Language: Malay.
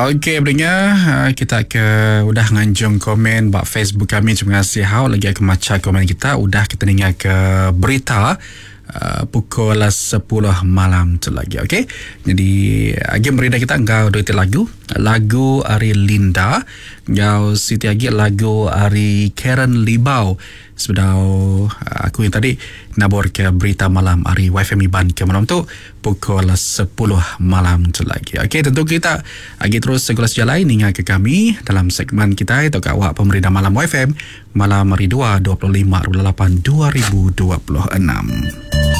Okey, pendengar, kita udah nganjung komen bak Facebook kami. Terima kasih lagi aku baca komen kita. Udah kita dengar ke berita pukul 10 malam tu lagi. Okey. Jadi agi berita kita engkau duit lagu Ari Linda, engkau Siti agi lagu Ari Karen Libau. Sudah aku yang tadi nabur ke berita malam Ari YFM Iban ke malam tu pukul 10 malam tu lagi. Okey, tentu kita lagi terus segala sejalan hingga ke kami dalam segmen kita itu awak pemerintah malam YFM malam hari 25/8/2026.